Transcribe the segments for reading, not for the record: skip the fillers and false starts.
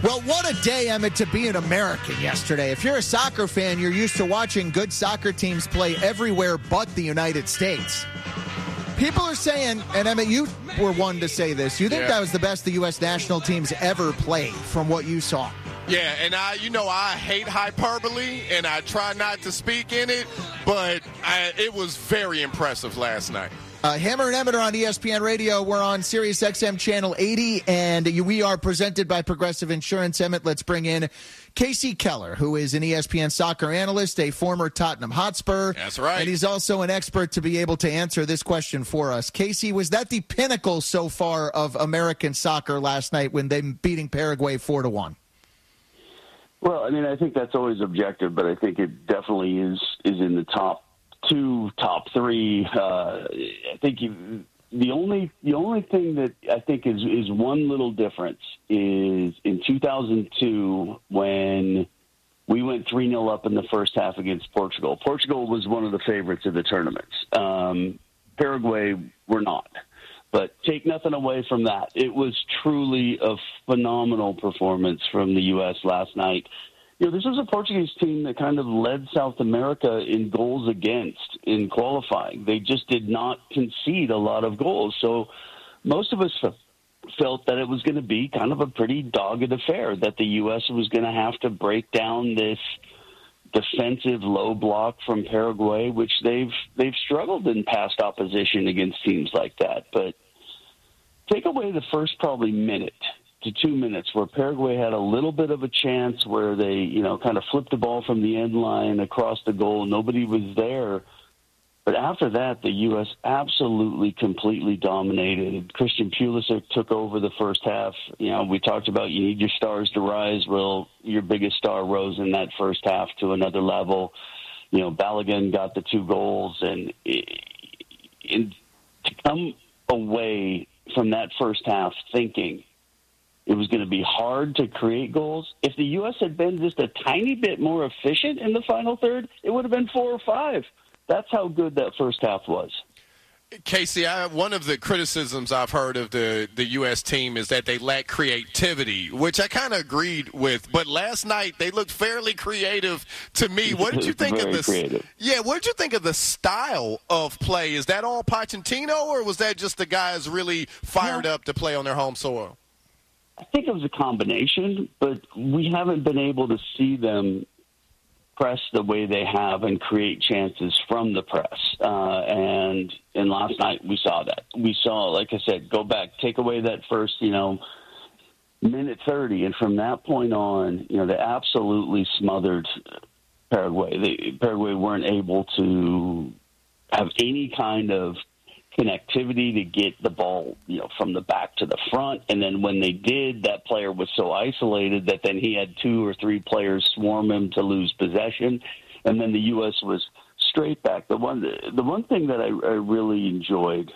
Well, what a day, Emmett, to be an American yesterday. If you're a soccer fan, you're used to watching good soccer teams play everywhere but the United States. People are saying, and Emmett, you were one to say this, you think that was the best the U.S. national teams ever played from what you saw. Yeah, and I hate hyperbole, and I try not to speak in it, but it was very impressive last night. Hammer and Emmett are on ESPN Radio. We're on Sirius XM Channel 80, and we are presented by Progressive Insurance. Emmett, let's bring in Casey Keller, who is an ESPN soccer analyst, a former Tottenham Hotspur. That's right. And he's also an expert to be able to answer this question for us. Casey, was that the pinnacle so far of American soccer last night when they beating Paraguay 4-1? Well, I mean, I think that's always objective, but I think it definitely is in the top two, top three. I think the only thing that I think is one little difference is in 2002 when we went 3-0 up in the first half against Portugal. Portugal was one of the favorites of the tournaments. Paraguay were not. But take nothing away from that. It was truly a phenomenal performance from the U.S. last night. This was a Portuguese team that kind of led South America in goals against in qualifying. They just did not concede a lot of goals. So most of us felt that it was going to be kind of a pretty dogged affair, that the U.S. was going to have to break down this defensive low block from Paraguay, which they've struggled in past opposition against teams like that. But take away the first probably minute to 2 minutes where Paraguay had a little bit of a chance where they, kind of flipped the ball from the end line across the goal. Nobody was there. But after that, the U.S. absolutely, completely dominated. Christian Pulisic took over the first half. We talked about you need your stars to rise. Well, your biggest star rose in that first half to another level. Balogun got the 2 goals. And to come away from that first half thinking it was going to be hard to create goals, if the U.S. had been just a tiny bit more efficient in the final third, it would have been 4 or 5. That's how good that first half was. Casey, one of the criticisms I've heard of the U.S. team is that they lack creativity, which I kind of agreed with. But last night they looked fairly creative to me. What did you think of this? Creative. Yeah, what did you think of the style of play? Is that all Pochettino, or was that just the guys really fired up to play on their home soil? I think it was a combination, but we haven't been able to see them press the way they have and create chances from the press. And last night we saw that. We saw, like I said, go back, take away that first, minute 30. And from that point on, they absolutely smothered Paraguay. Paraguay weren't able to have any kind of connectivity to get the ball, from the back to the front. And then when they did, that player was so isolated that then he had 2 or 3 players swarm him to lose possession. And then the U.S. was straight back. The one thing that I really enjoyed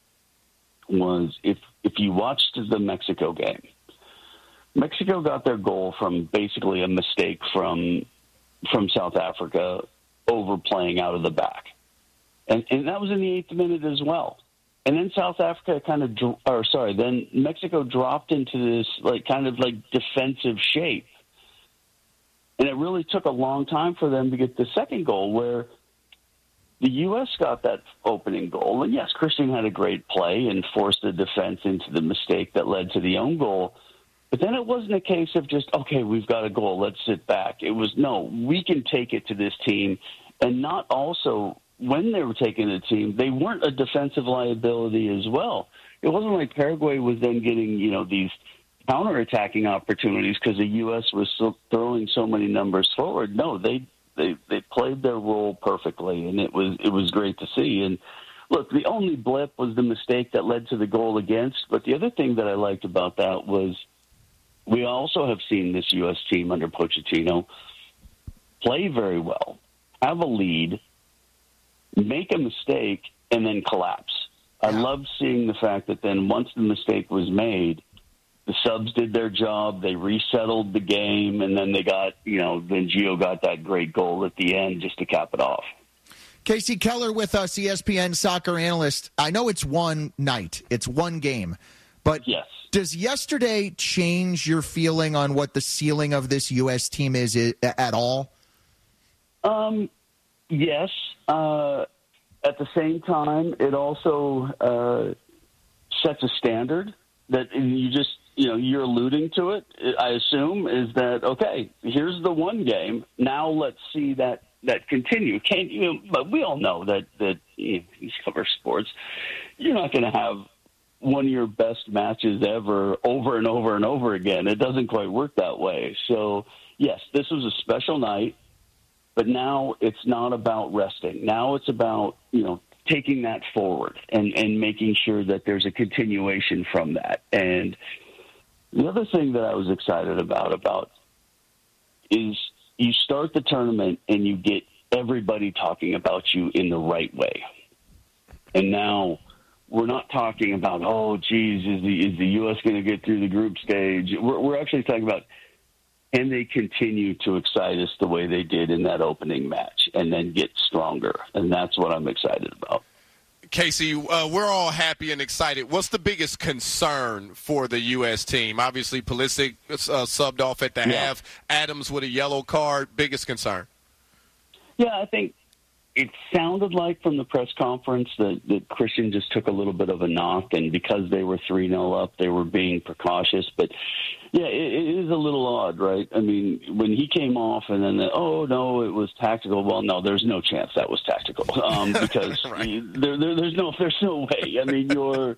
was if you watched the Mexico game, Mexico got their goal from basically a mistake from South Africa overplaying out of the back. And that was in the 8th minute as well. And then South Africa then Mexico dropped into this kind of defensive shape. And it really took a long time for them to get the second goal, where the U.S. got that opening goal. And yes, Christian had a great play and forced the defense into the mistake that led to the own goal. But then it wasn't a case of just, okay, we've got a goal, let's sit back. It was, no, we can take it to this team. And not also, when they were taking the team, they weren't a defensive liability as well. It wasn't like Paraguay was then getting, these counterattacking opportunities because the U.S. was still throwing so many numbers forward. No, they played their role perfectly, and it was great to see. And look, the only blip was the mistake that led to the goal against. But the other thing that I liked about that was we also have seen this U.S. team under Pochettino play very well, have a lead, make a mistake, and then collapse. I loved seeing the fact that then once the mistake was made, the subs did their job, they resettled the game, and then they got, then Gio got that great goal at the end just to cap it off. Casey Keller with us, ESPN soccer analyst. I know it's one night, it's one game, But yes. Does yesterday change your feeling on what the ceiling of this U.S. team is at all? Yes. At the same time, it also sets a standard that you're alluding to it, I assume, is that, okay, here's the one game. Now let's see that continue. But we all know that you cover sports. You're not going to have one of your best matches ever over and over and over again. It doesn't quite work that way. So, yes, this was a special night. But now it's not about resting. Now it's about, taking that forward and making sure that there's a continuation from that. And the other thing that I was excited about is you start the tournament and you get everybody talking about you in the right way. And now we're not talking about, oh, geez, is the U.S. going to get through the group stage? We're actually talking about, and they continue to excite us the way they did in that opening match and then get stronger. And that's what I'm excited about. Casey, we're all happy and excited. What's the biggest concern for the U.S. team? Obviously, Pulisic subbed off at the half. Adams with a yellow card. Biggest concern? Yeah, I think it sounded like from the press conference that Christian just took a little bit of a knock, and because they were 3-0 up, they were being precautious. But, yeah, it is a little odd, right? I mean, when he came off and then, no, it was tactical. Well, no, there's no chance that was tactical because right. there's no way. I mean,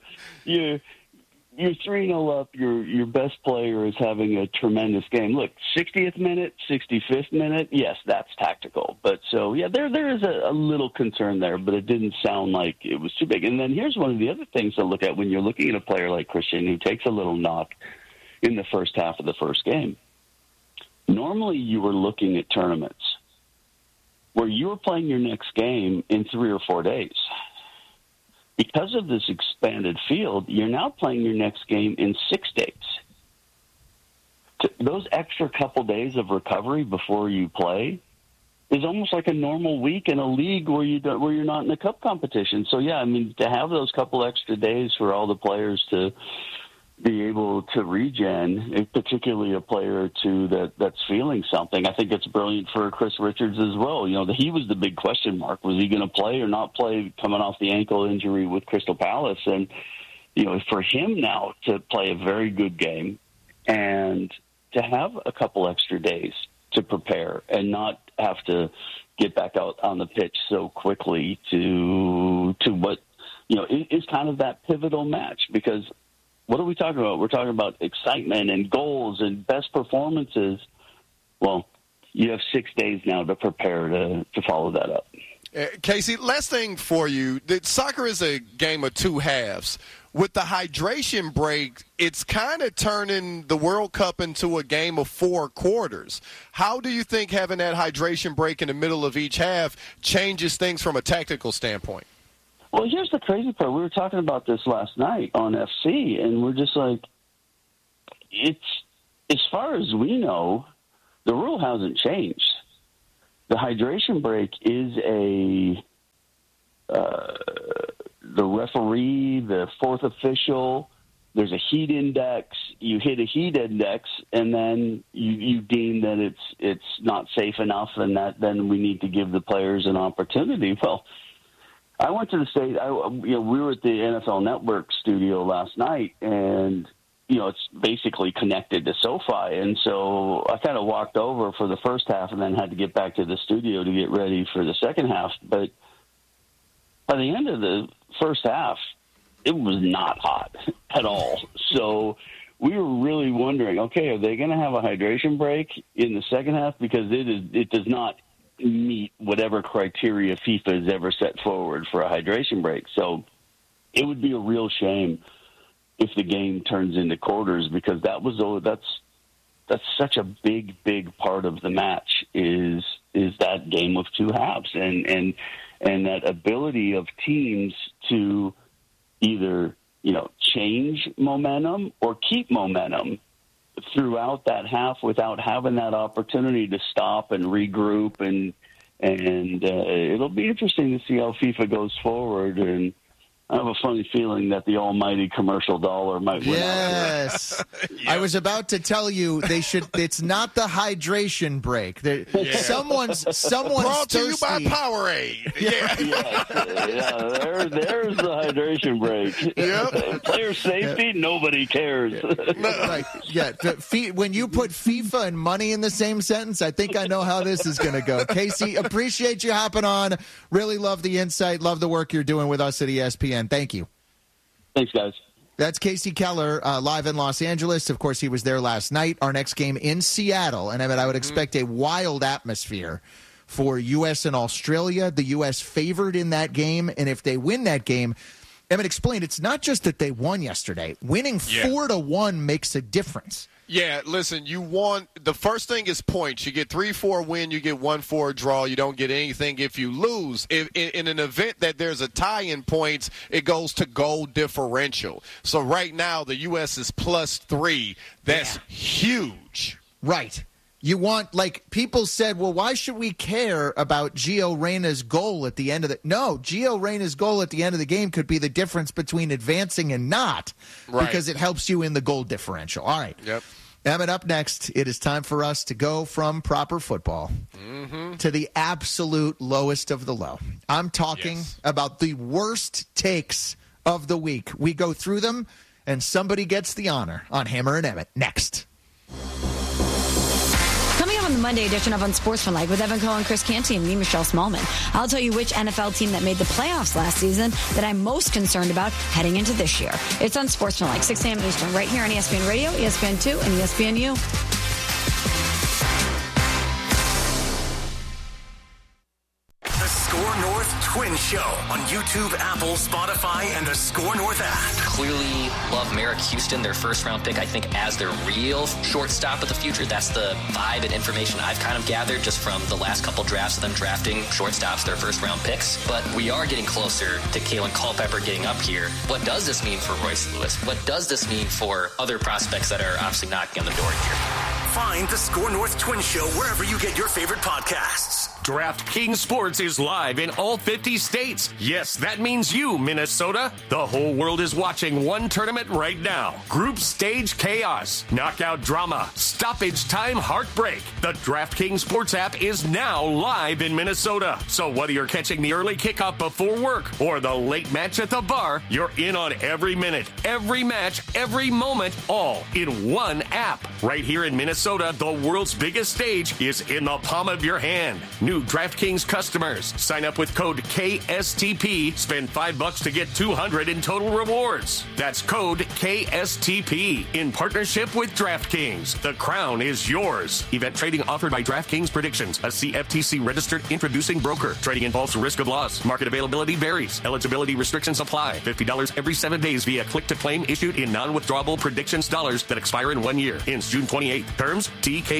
you're 3-0 up. Your best player is having a tremendous game. Look, 60th minute, 65th minute, yes, that's tactical. But so, yeah, there is a little concern there, but it didn't sound like it was too big. And then here's one of the other things to look at when you're looking at a player like Christian who takes a little knock in the first half of the first game. Normally you were looking at tournaments where you were playing your next game in 3 or 4 days. Because of this expanded field, you're now playing your next game in 6 days. Those extra couple days of recovery before you play is almost like a normal week in a league where you're not in a cup competition. So, yeah, I mean, to have those couple extra days for all the players to be able to regen, particularly a player or two that's feeling something. I think it's brilliant for Chris Richards as well. He was the big question mark. Was he going to play or not play coming off the ankle injury with Crystal Palace? And, for him now to play a very good game and to have a couple extra days to prepare and not have to get back out on the pitch so quickly to what, is kind of that pivotal match. Because what are we talking about? We're talking about excitement and goals and best performances. Well, you have 6 days now to prepare to follow that up. Casey, last thing for you. Soccer is a game of two halves. With the hydration break, it's kind of turning the World Cup into a game of 4 quarters. How do you think having that hydration break in the middle of each half changes things from a tactical standpoint? Well, here's the crazy part. We were talking about this last night on FC, and we're just like, it's, as far as we know, the rule hasn't changed. The hydration break is the referee, the fourth official, there's a heat index. You hit a heat index, and then you deem that it's not safe enough, and that then we need to give the players an opportunity. Well, I went to the state. We were at the NFL Network studio last night, and it's basically connected to SoFi, and so I kind of walked over for the first half, and then had to get back to the studio to get ready for the second half. But by the end of the first half, it was not hot at all. So we were really wondering, okay, are they going to have a hydration break in the second half? Because it does not meet whatever criteria FIFA has ever set forward for a hydration break. So it would be a real shame if the game turns into quarters, because that's such a big part of the match is that game of two halves, and that ability of teams to either change momentum or keep momentum throughout that half without having that opportunity to stop and regroup, and it'll be interesting to see how FIFA goes forward. And I have a funny feeling that the almighty commercial dollar might win. Yes. Yep. I was about to tell you it's not the hydration break. Someone's brought thirsty. to you by Powerade. There's the hydration break. Yep. Player safety, nobody cares. Right. Yeah. When you put FIFA and money in the same sentence, I think I know how this is going to go. Casey, appreciate you hopping on. Really love the insight. Love the work you're doing with us at ESPN. Thank you. Thanks, guys. That's Casey Keller live in Los Angeles. Of course, he was there last night. Our next game in Seattle. And I would expect a wild atmosphere for U.S. and Australia. The U.S. favored in that game. And if they win that game, Emmett explained, it's not just that they won yesterday. Winning 4-1 makes a difference. Yeah, listen, the first thing is points. You get 3-4 win, you get 1-4 draw. You don't get anything if you lose. In an event that there's a tie in points, it goes to goal differential. So right now, the U.S. is +3. That's huge. Right. People said, well, why should we care about Gio Reyna's goal at the end of No, Gio Reyna's goal at the end of the game could be the difference between advancing and not, because it helps you in the goal differential. All right. Yep. Emmett, up next, it is time for us to go from proper football to the absolute lowest of the low. I'm talking about the worst takes of the week. We go through them, and somebody gets the honor on Hammer and Emmett. Next. On the Monday edition of Unsportsmanlike with Evan Cohen, Chris Canty, and me, Michelle Smallman. I'll tell you which NFL team that made the playoffs last season that I'm most concerned about heading into this year. It's Unsportsmanlike, 6 a.m. Eastern, right here on ESPN Radio, ESPN2, and ESPNU. The Score North Twin Show on YouTube, Apple, Spotify, and the Score North app. Clearly love Merrick Houston, their first-round pick, I think, as their real shortstop of the future. That's the vibe and information I've kind of gathered just from the last couple drafts of them drafting shortstops, their first-round picks. But we are getting closer to Kalen Culpepper getting up here. What does this mean for Royce Lewis? What does this mean for other prospects that are obviously knocking on the door here? Find the Score North Twin Show wherever you get your favorite podcasts. DraftKings Sports is live in all 50 states. Yes, that means you, Minnesota. The whole world is watching one tournament right now. Group stage chaos, knockout drama, stoppage time heartbreak. The DraftKings Sports app is now live in Minnesota. So whether you're catching the early kickoff before work or the late match at the bar, you're in on every minute, every match, every moment, all in one app. Right here in Minnesota, the world's biggest stage is in the palm of your hand. New DraftKings customers, sign up with code KSTP, spend $5 to get $200 in total rewards. That's code KSTP in partnership with DraftKings. The crown is yours. Event trading offered by DraftKings Predictions, a CFTC registered introducing broker. Trading involves risk of loss. Market availability varies. Eligibility restrictions apply. $50 every 7 days via click to claim issued in non-withdrawable predictions dollars that expire in 1 year. Ends June 28th. Terms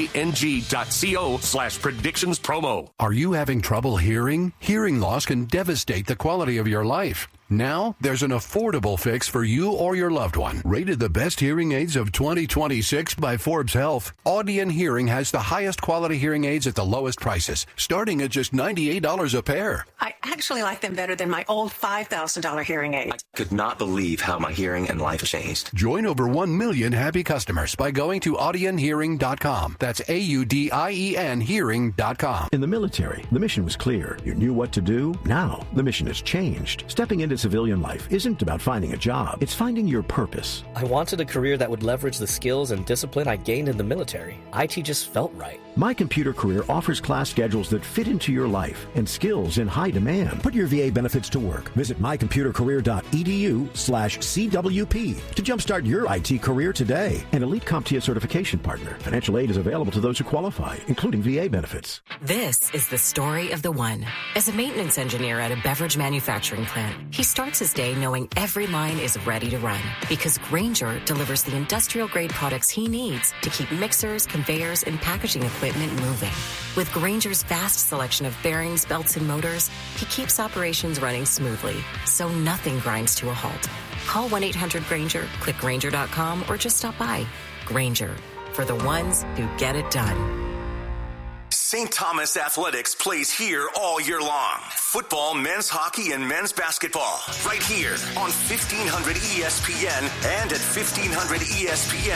tkng.co/predictions promo. Are you having trouble hearing? Hearing loss can devastate the quality of your life. Now, there's an affordable fix for you or your loved one. Rated the best hearing aids of 2026 by Forbes Health, Audion Hearing has the highest quality hearing aids at the lowest prices, starting at just $98 a pair. I actually like them better than my old $5,000 hearing aid. I could not believe how my hearing and life changed. Join over 1 million happy customers by going to audionhearing.com. That's AUDIEN hearing.com. In the military, the mission was clear. You knew what to do. Now, the mission has changed. Stepping into civilian life isn't about finding a job. It's finding your purpose. I wanted a career that would leverage the skills and discipline I gained in the military. IT just felt right. My Computer Career offers class schedules that fit into your life and skills in high demand. Put your VA benefits to work. Visit mycomputercareer.edu/CWP to jumpstart your IT career today. An elite CompTIA certification partner. Financial aid is available to those who qualify, including VA benefits. This is the story of the one. As a maintenance engineer at a beverage manufacturing plant, he starts his day knowing every line is ready to run because Grainger delivers the industrial-grade products he needs to keep mixers, conveyors, and packaging equipment moving. With Grainger's vast selection of bearings, belts, and motors, he keeps operations running smoothly, so nothing grinds to a halt. Call 1-800-GRAINGER, click Grainger.com, or just stop by. Grainger, for the ones who get it done. St. Thomas Athletics plays here all year long. Football, men's hockey, and men's basketball. Right here on 1500 ESPN and at 1500ESPN.com.